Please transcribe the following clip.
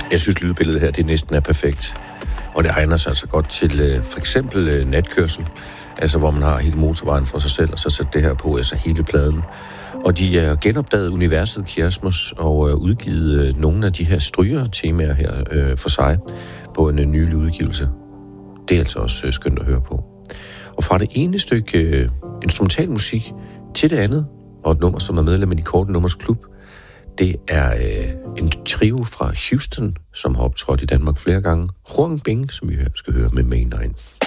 Jeg synes, lydbilledet her, det næsten er perfekt. Og det egner sig altså godt til for eksempel natkørsel. Altså, hvor man har hele motorvejen for sig selv, og så sætter det her på, altså hele pladen. Og de er genopdaget universet Kiasmos og udgivet nogle af de her stryger-temaer her for sig på en nylig udgivelse. Det er altså også skønt at høre på. Og fra det ene stykke instrumentalmusik til det andet, og et nummer, som er medlem af De Korte Nummers Klub, det er en trio fra Houston, som har optrådt i Danmark flere gange. Huang Bing, som vi skal høre med May Ninth.